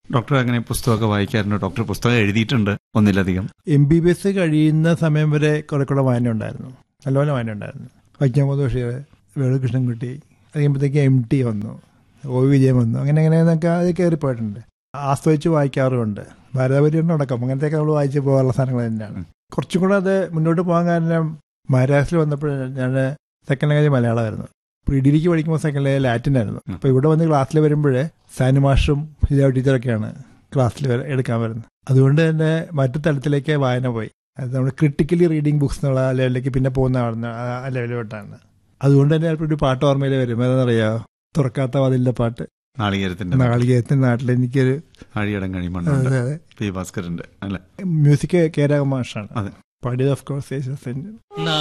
Doctor അങ്ങനെ പുസ്തകമൊക്കെ വായിക്കാറുണ്ട്? Doctor പുസ്തകം എഴുതിയിട്ടുണ്ട് ഒന്നിലധികം. MBBS കഴിയുന്ന സമയം വരെ കുറെ കൂടെ വായന ഉണ്ടായിരുന്നു, നല്ലപോലെ വായന ഉണ്ടായിരുന്നു. വൈക്കം ബഷീർ, വേണുകൃഷ്ണൻകുട്ടി, അത് കഴിയുമ്പോഴത്തേക്ക് MT വന്നു, OV വിജയൻ വന്നു, അങ്ങനെയൊക്കെ അത് കയറിപ്പോയിട്ടുണ്ട്. ആസ്വദിച്ച് വായിക്കാറുമുണ്ട്. ഭാരതപര്യടനം അടക്കം അങ്ങനത്തെയൊക്കെ നമ്മൾ വായിച്ച് പോകാനുള്ള സാധനങ്ങൾ തന്നെയാണ്. കുറച്ചും കൂടെ അത് മുന്നോട്ട് പോകാൻ കാരണം മഹാരാഷ്ട്രയിൽ വന്നപ്പോൾ ഞാൻ സെക്കൻഡ് ലാംഗ്വേജ് മലയാളമായിരുന്നു. പ്രീ ഡിഗ്രിക്ക് പഠിക്കുമ്പോൾ സെക്കൻഡ് ലാംഗ്വേജ് ലാറ്റിൻ ആയിരുന്നു. അപ്പോൾ ഇവിടെ വന്ന് ക്ലാസ്സിൽ വരുമ്പോഴേ സാനു മാഷും ഹിജാബ് ടീച്ചറൊക്കെയാണ് ക്ലാസ്സിൽ എടുക്കാൻ വരുന്നത്. അതുകൊണ്ട് തന്നെ മറ്റു തലത്തിലേക്ക് വായന പോയി. അത് നമ്മൾ ക്രിട്ടിക്കലി റീഡിങ് ബുക്സ് എന്നുള്ള ലെവലിലേക്ക് പിന്നെ പോകുന്ന ആ ലെവലിലോട്ടാണ്. അതുകൊണ്ട് തന്നെ ചിലപ്പോൾ ഒരു പാട്ട് ഓർമ്മയിൽ വരും. ഏതാണെന്നറിയാമോ? തുറക്കാത്ത വാതിലിന്റെ പാട്ട്, നാളികേരത്തിന്റെ നാട്ടിൽ എനിക്കൊരു ഭാസ്കരന്റെ അല്ലെ, മ്യൂസിക് കെ രാഘവ മാഷാണ് പാടിയത്. Of course